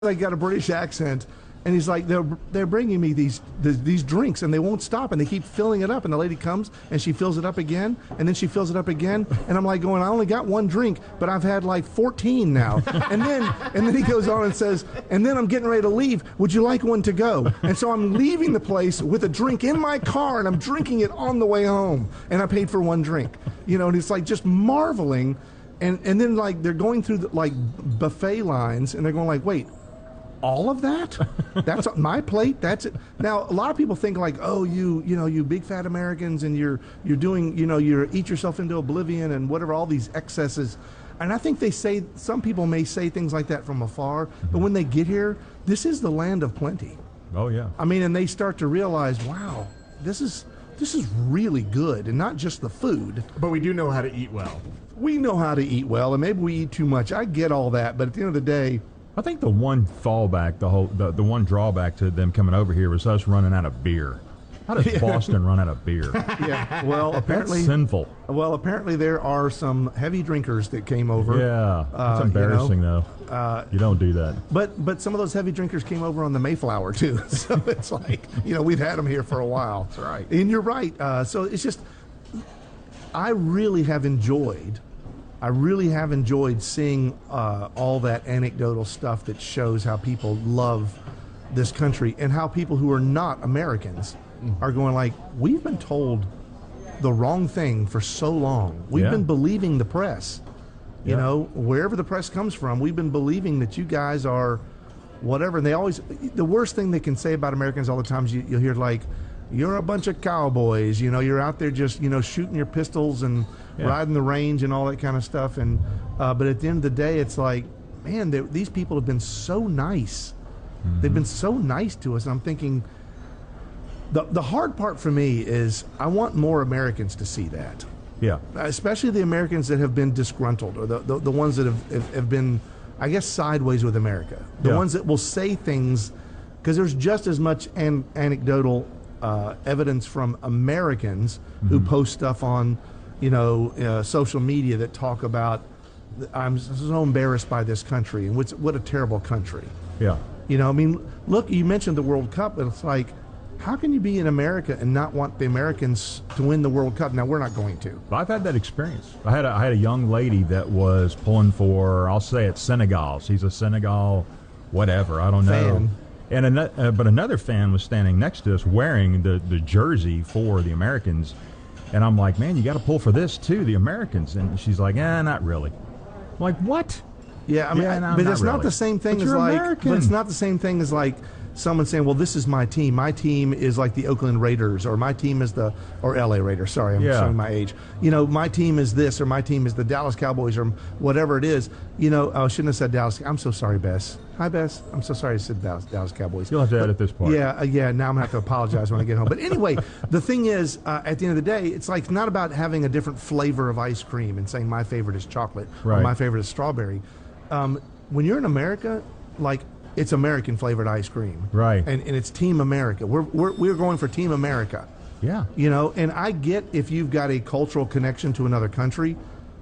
like got a British accent, and he's like, they're bringing me these drinks, and they won't stop, and they keep filling it up. And the lady comes, and she fills it up again, and then she fills it up again, and I'm like going, I only got one drink, but I've had like 14 now. and then he goes on and says, and then I'm getting ready to leave. Would you like one to go? And so I'm leaving the place with a drink in my car, and I'm drinking it on the way home, and I paid for one drink. And it's like just marveling, and then like they're going through like buffet lines, and they're going like, wait. All of that? That's my plate? That's it. Now, a lot of people think like, oh, you big fat Americans, and you're doing, you eat yourself into oblivion and whatever, all these excesses. And I think some people may say things like that from afar, but when they get here, this is the land of plenty. Oh, yeah. I mean, and they start to realize, wow, this is really good, and not just the food. But we do know how to eat well. We know how to eat well, and maybe we eat too much. I get all that, but at the end of the day, I think the one fallback, the one drawback to them coming over here was us running out of beer. How does Boston run out of beer? Yeah, well, apparently that's sinful. Well, apparently there are some heavy drinkers that came over. Yeah, that's embarrassing though. You don't do that. But some of those heavy drinkers came over on the Mayflower too. So it's like we've had them here for a while. That's right. And you're right. So it's just I really have enjoyed seeing all that anecdotal stuff that shows how people love this country, and how people who are not Americans are going like, we've been told the wrong thing for so long. We've been believing the press. Wherever the press comes from, we've been believing that you guys are whatever. And the worst thing they can say about Americans all the time is you'll hear like, you're a bunch of cowboys, you're out there just, shooting your pistols and riding the range and all that kind of stuff. And but at the end of the day, it's like, man, these people have been so nice. Mm-hmm. They've been so nice to us. And I'm thinking, the hard part for me is I want more Americans to see that. Yeah. Especially the Americans that have been disgruntled, or the ones that have been, I guess, sideways with America. The ones that will say things, because there's just as much anecdotal evidence from Americans who post stuff on, social media that talk about, I'm so embarrassed by this country, and what a terrible country. Yeah. Look, you mentioned the World Cup, but it's like, how can you be in America and not want the Americans to win the World Cup? Now, we're not going to. I've had that experience. I had a young lady that was pulling for, I'll say it, Senegal. She's a Senegal whatever, I don't know. And but another fan was standing next to us wearing the jersey for the Americans. And I'm like, man, you got to pull for this too, the Americans. And she's like, not really. I'm like, what? Yeah, I mean, but it's not the same thing as like, American. But it's not the same thing as like someone saying, well, this is my team. My team is like the Oakland Raiders, or my team is or LA Raiders. Sorry, I'm showing my age. My team is this, or my team is the Dallas Cowboys, or whatever it is. I shouldn't have said Dallas. I'm so sorry, Bess. Hi, Bess. I'm so sorry I said Dallas Cowboys. You'll have to edit this part. Yeah. Now I'm going to have to apologize when I get home. But anyway, the thing is, at the end of the day, it's like not about having a different flavor of ice cream and saying my favorite is chocolate or my favorite is strawberry. When you're in America, like, it's American flavored ice cream, right? And it's Team America. We're going for Team America. Yeah. And I get if you've got a cultural connection to another country.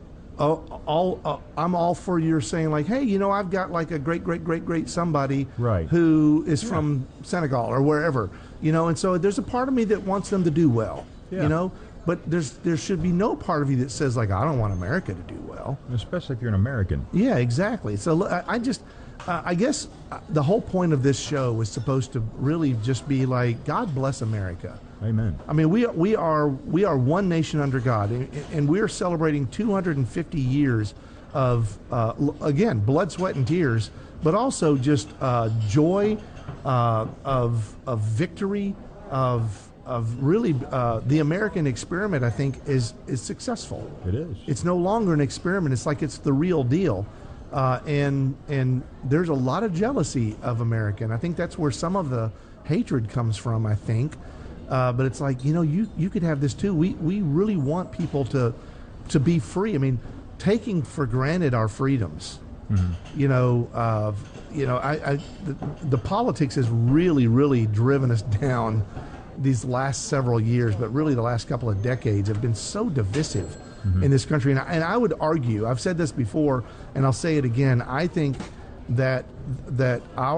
I'm all for your saying like, hey, I've got like a great somebody who is from Senegal or wherever, and so there's a part of me that wants them to do well, but there should be no part of you that says like, I don't want America to do well, especially if you're an American. Yeah, exactly. So I guess the whole point of this show was supposed to really just be like, God bless America. Amen. I mean, we are one nation under God, and we are celebrating 250 years of again, blood, sweat, and tears, but also just joy, of victory, of really the American experiment. I think is successful. It is. It's no longer an experiment. It's like it's the real deal. And there's a lot of jealousy of America, and I think that's where some of the hatred comes from, I think. But it's like, you could have this too. We really want people to be free. I mean, taking for granted our freedoms. Mm-hmm. The politics has really driven us down these last several years, but really the last couple of decades have been so divisive in this country. And I would argue, I've said this before, and I'll say it again, I think that